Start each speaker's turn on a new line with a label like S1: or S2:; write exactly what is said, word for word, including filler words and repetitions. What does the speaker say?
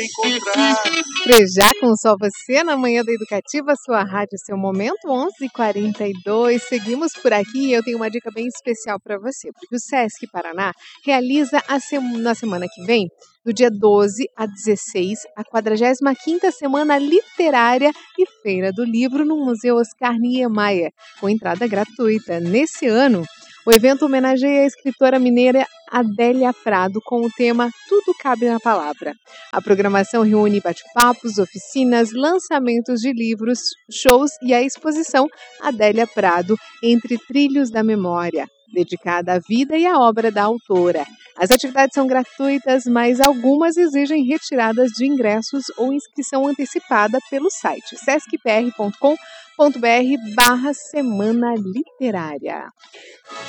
S1: encontrar.
S2: Frejá com só você na manhã da Educativa, sua rádio, seu momento, onze e quarenta e dois. Seguimos por aqui e eu tenho uma dica bem especial para você, porque o Sesc Paraná realiza a sem- na semana que vem, do dia doze a dezesseis, a quadragésima quinta Semana Literária e Feira do Livro no Museu Oscar Niemeyer, com entrada gratuita. Nesse ano, o evento homenageia a escritora mineira Adélia Prado com o tema Tudo Cabe na Palavra. A programação reúne bate-papos, oficinas, lançamentos de livros, shows e a exposição Adélia Prado Entre Trilhos da Memória, dedicada à vida e à obra da autora. As atividades são gratuitas, mas algumas exigem retiradas de ingressos ou inscrição antecipada pelo site sescpr ponto com ponto br barra Semana Literária.